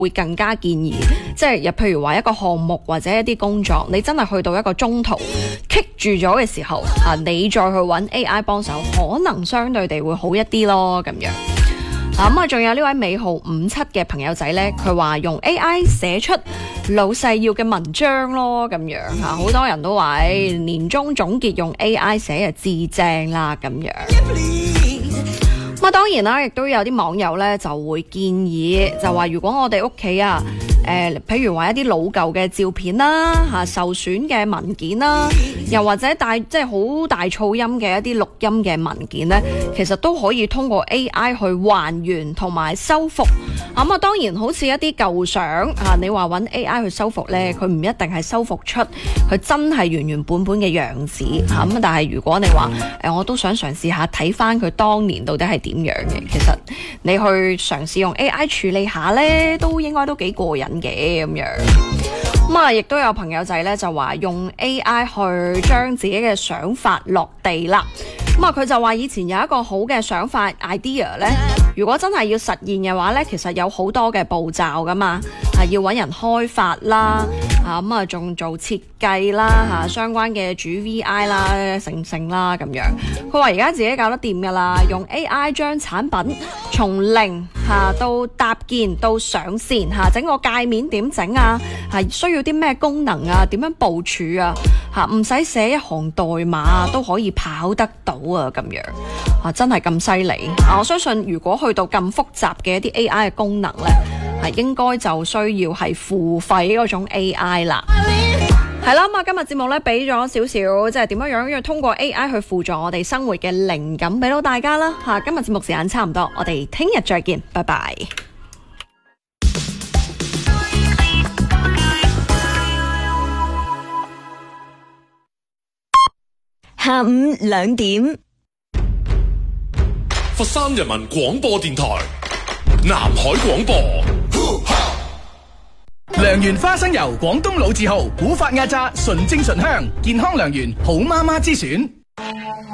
會更加建議，即係譬如話一個項目或者一啲工作，你真係去到一個中途棘住咗嘅時候，你再去揾 AI 幫手，可能相對地會好一啲咯，咁樣。咁啊，仲有呢位尾號57嘅朋友仔呢，佢話用 AI 寫出老細要嘅文章咯，咁樣嚇，好多人都話年終總結用 AI 寫就至正啦，咁樣。咁當然啦，亦都有啲網友咧就會建議，就話如果我哋屋企譬如話一啲老舊嘅照片啦，受損嘅文件啦，又或者即係好大噪音嘅一啲錄音嘅文件咧，其實都可以通過 AI 去還原同埋修復。咁當然好似一啲舊相你話揾 AI 去修復咧，佢唔一定係修復出佢真係原原本本嘅樣子咁，但係如果你話我都想嘗試下睇翻佢當年到底係點樣嘅，其實你去嘗試用 AI 處理下咧，都應該都幾過癮嘅咁樣。咁亦都有朋友仔咧就話用 AI 去將自己嘅想法落地啦。咁佢就話以前有一個好嘅想法 idea 咧，如果真係要實現嘅話咧，其實有好多嘅步驟噶嘛，要揾人開發啦，仲做設計啦，相關嘅主 VI 啦，成啦咁樣。佢話而家自己搞得掂噶啦，用 AI 將產品從零到搭建到上線整個界面點整需要啲咩功能點樣部署唔使寫一行代碼都可以跑得到咁樣真係咁犀利。我相信如果去到咁複雜嘅一啲 AI 嘅功能咧，應該就需要係付費嗰種 AI 啦。係啦，今日節目咧俾咗少少，即係點樣通過 AI 去輔助我哋生活嘅靈感俾到大家啦。今日節目時間差唔多，我哋聽日再見，拜拜。 下午2點， 佛山人民廣播電台南海廣播。 良緣花生油，廣東老字號，古法壓榨，純正醇香，健康良緣，好媽媽之選。